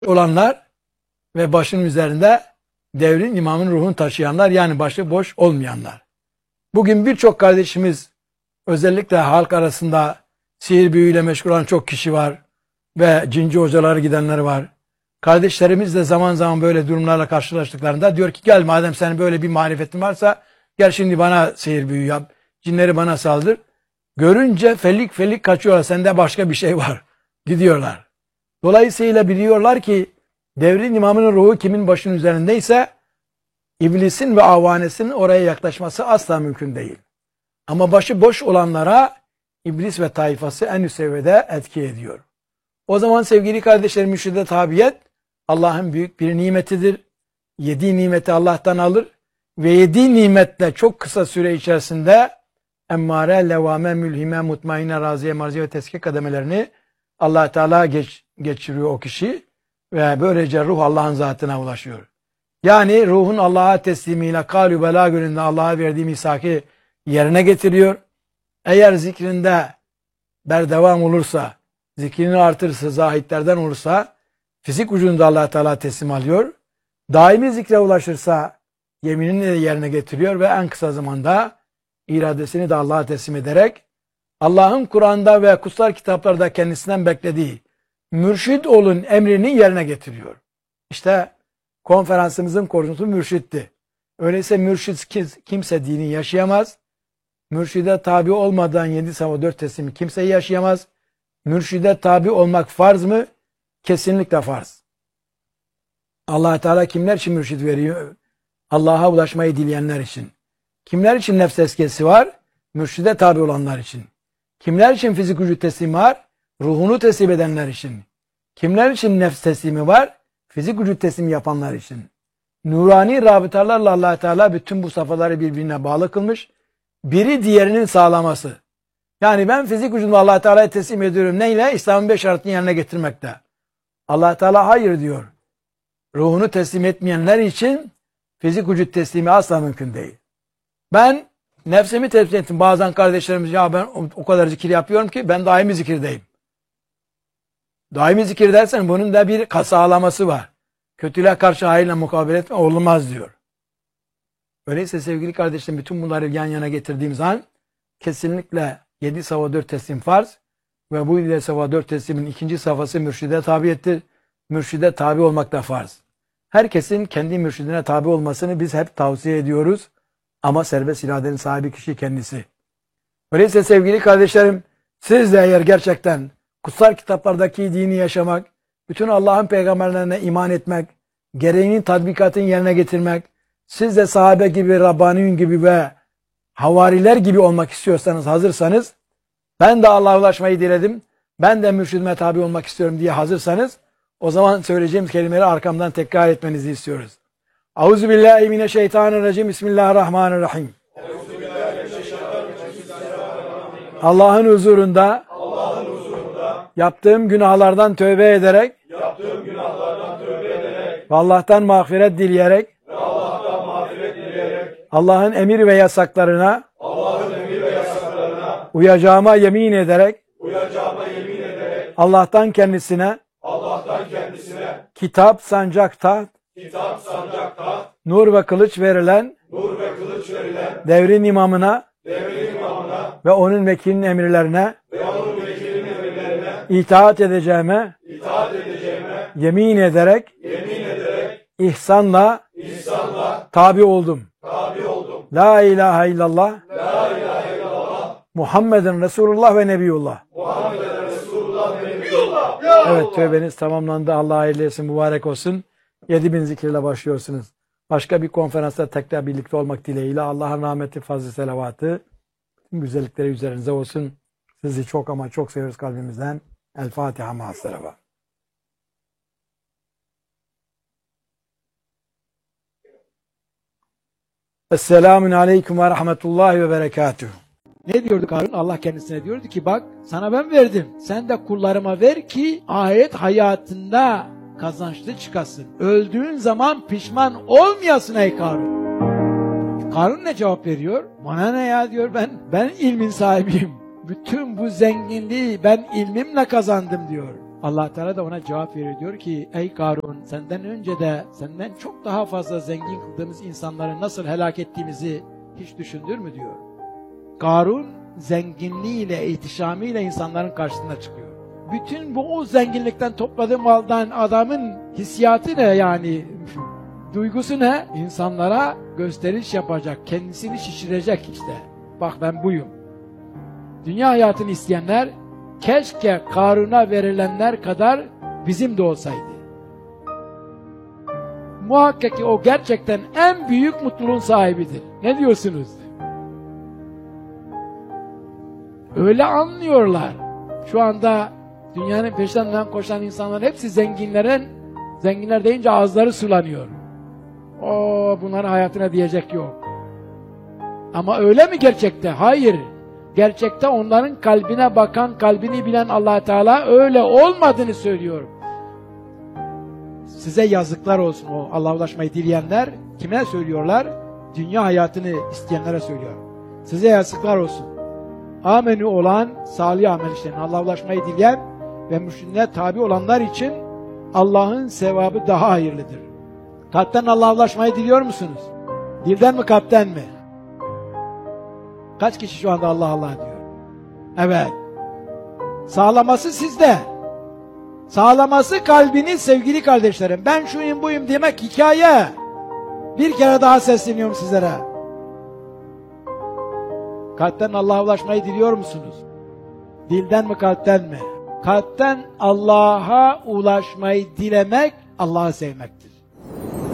olanlar ve başının üzerinde devrin imamın ruhunu taşıyanlar, yani başı boş olmayanlar. Bugün birçok kardeşimiz, özellikle halk arasında sihir büyüyle meşgul olan çok kişi var ve cinci hocalara gidenler var. Kardeşlerimiz de zaman zaman böyle durumlarla karşılaştıklarında diyor ki, gel madem senin böyle bir marifetin varsa gel şimdi bana sihir büyü yap, cinleri bana saldır. Görünce felik felik kaçıyorlar, sende başka bir şey var, gidiyorlar. Dolayısıyla biliyorlar ki devrin imamının ruhu kimin başının üzerindeyse iblisin ve avanesinin oraya yaklaşması asla mümkün değil. Ama başı boş olanlara iblis ve tayfası en üst seviyede etki ediyor. O zaman sevgili kardeşlerim, mürşide tabiyet Allah'ın büyük bir nimetidir. Yediği nimeti Allah'tan alır ve yediği nimetle çok kısa süre içerisinde emmare, levame, mülhime, mutmainne, raziye, marziye ve tezkiye kademelerini Allah Teala geçiriyor o kişi ve böylece ruh Allah'ın zatına ulaşıyor. Yani ruhun Allah'a teslimiyle kâlü belâ gönlünde Allah'a verdiği misaki yerine getiriyor. Eğer zikrinde berdevam olursa, zikrini artırırsa, zahitlerden olursa fizik vücudunda Allah Teala teslim alıyor. Daimi zikre ulaşırsa yeminini de yerine getiriyor ve en kısa zamanda iradesini de Allah'a teslim ederek Allah'ın Kur'an'da ve kutsal kitaplarda kendisinden beklediği mürşid olun emrini yerine getiriyor. İşte konferansımızın konusu mürşitti. Öyleyse mürşitsiz kimse dini yaşayamaz. Mürşide tabi olmadan 7 sabah 4 teslimi kimse yaşayamaz. Mürşide tabi olmak farz mı? Kesinlikle farz. Allah Teala kimler için mürşid veriyor? Allah'a ulaşmayı dileyenler için. Kimler için nefs tezkiyesi var? Mürşide tabi olanlar için. Kimler için fizik vücut teslimi var? Ruhunu teslim edenler için. Kimler için nefs teslimi var? Fizik vücut teslimi yapanlar için. Nurani rabıtalarla Allah Teala bütün bu safhaları birbirine bağlı kılmış. Biri diğerinin sağlaması. Yani ben fizik vücudumu Allah Teala'ya teslim ediyorum. Neyle? İslam'ın 5 şartını yerine getirmekte. Allah Teala hayır diyor. Ruhunu teslim etmeyenler için fizik vücut teslimi asla mümkün değil. Ben nefsimi teslim ettim. Bazen kardeşlerimiz, ya ben o kadar zikir yapıyorum ki ben daimi zikirdeyim. Daimi zikir dersen bunun da bir sağlaması var. Kötülüğe karşı hayırla mukabele etme olmaz diyor. Öyleyse sevgili kardeşlerim, bütün bunları yan yana getirdiğimiz an kesinlikle 7 sabah 4 teslim farz ve bu 7 sabah 4 teslimin ikinci safhası mürşide tabiyettir. Mürşide tabi olmak da farz. Herkesin kendi mürşidine tabi olmasını biz hep tavsiye ediyoruz. Ama serbest iradenin sahibi kişi kendisi. Öyleyse sevgili kardeşlerim, siz de eğer gerçekten kutsal kitaplardaki dini yaşamak, bütün Allah'ın peygamberlerine iman etmek, gereğinin tatbikatını yerine getirmek, siz de sahabe gibi, Rabbaniyun gibi ve havariler gibi olmak istiyorsanız, hazırsanız, ben de Allah'a ulaşmayı diledim, ben de mürşidime tabi olmak istiyorum diye hazırsanız, o zaman söyleyeceğimiz kelimeleri arkamdan tekrar etmenizi istiyoruz. Euzubillahimineşşeytanirracim. Bismillahirrahmanirrahim. Allah'ın huzurunda yaptığım günahlardan tövbe ederek ve Allah'tan mağfiret dileyerek Allah'ın emir ve yasaklarına uyacağıma yemin ederek Allah'tan kendisine kitap, sancak, taht, nur ve kılıç verilen devrin imamına ve onun vekilinin emirlerine itaat edeceğime yemin ederek ihsanla tabi oldum. La ilahe illallah Muhammeden Resulullah ve Nebiyullah. Evet, tövbeniz tamamlandı. Allah hayırlı etsin, mübarek olsun. 7000 zikirle başlıyorsunuz. Başka bir konferansta tekrar birlikte olmak dileğiyle Allah'ın rahmeti, fazl-ı selavatı, güzellikleri üzerinize olsun. Sizi çok ama çok seviyoruz kalbimizden. El Fatiha ma'as-selava. Esselamun aleyküm ve rahmetullahi ve berekatuhu. Ne diyordu Karun? Allah kendisine diyordu ki, bak sana ben verdim. Sen de kullarıma ver ki ahiret hayatında kazançlı çıkasın. Öldüğün zaman pişman olmayasın ey Karun. Karun ne cevap veriyor? Bana ne ya diyor, ben ilmin sahibiyim. Bütün bu zenginliği ben ilmimle kazandım diyor. Allah Teala da ona cevap veriyor. Diyor ki ey Karun, senden önce de senden çok daha fazla zengin kıldığımız insanları nasıl helak ettiğimizi hiç düşündür mü diyor. Karun zenginliğiyle, ihtişamıyla insanların karşısına çıkıyor. Bütün bu o zenginlikten topladığı maldan adamın hissiyatı ne yani? Duygusu ne? İnsanlara gösteriş yapacak, kendisini şişirecek işte. Bak ben buyum. Dünya hayatını isteyenler keşke Karun'a verilenler kadar bizim de olsaydı. Muhakkak ki o gerçekten en büyük mutluluğun sahibidir. Ne diyorsunuz? Öyle anlıyorlar. Şu anda dünyanın peşinden koşan insanların hepsi zenginler deyince ağızları sulanıyor. Bunların hayatına diyecek yok. Ama öyle mi gerçekte? Hayır. Gerçekte onların kalbine bakan, kalbini bilen Allah Teala öyle olmadığını söylüyor. Size yazıklar olsun o Allah'a ulaşmayı dileyenler. Kime söylüyorlar? Dünya hayatını isteyenlere söylüyor. Size yazıklar olsun. Amenü olan, salih amel işleyen, Allah'a ulaşmayı dileyen ve mürşidine tabi olanlar için Allah'ın sevabı daha hayırlıdır. Kalpten Allah'a ulaşmayı diliyor musunuz? Dilden mi, kalpten mi? Kaç kişi şu anda Allah Allah diyor? Evet. Sağlaması sizde. Sağlaması kalbiniz sevgili kardeşlerim. Ben şuyum buyum demek hikaye. Bir kere daha sesleniyorum sizlere. Kalpten Allah'a ulaşmayı diliyor musunuz? Dilden mi, kalpten mi? Kalpten Allah'a ulaşmayı dilemek Allah'ı sevmektir.